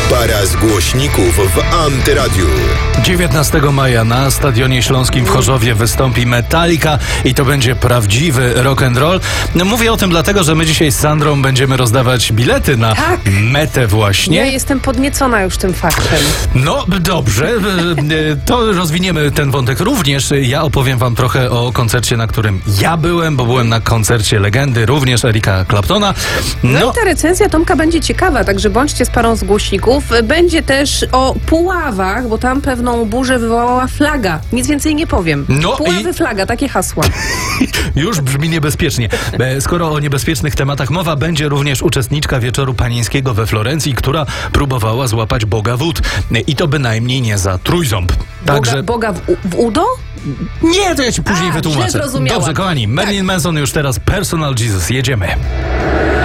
Para z głośników w Antyradiu. 19 maja na Stadionie Śląskim w Chorzowie wystąpi Metallica i to będzie prawdziwy rock'n'roll. Mówię o tym dlatego, że my dzisiaj z Sandrą będziemy rozdawać bilety na metę właśnie. Ja jestem podniecona już tym faktem. No dobrze, to rozwiniemy ten wątek również. Ja opowiem wam trochę o koncercie, na którym ja byłem, bo byłem na koncercie legendy, również Erika Claptona. No i ta recenzja Tomka będzie ciekawa, także bądźcie z parą z głośników. Będzie też o Puławach, bo tam pewną burzę wywołała flaga. Nic więcej nie powiem. Puławy, flaga, takie hasła. Już brzmi niebezpiecznie. Skoro o niebezpiecznych tematach mowa, będzie również uczestniczka wieczoru panieńskiego we Florencji, która próbowała złapać Boga wód. I to bynajmniej nie za trójząb. Boga w udo? Nie, to ja ci później wytłumaczę. Źle zrozumiałam. Dobrze, kochani, Marilyn Manson już teraz Personal Jesus. Jedziemy.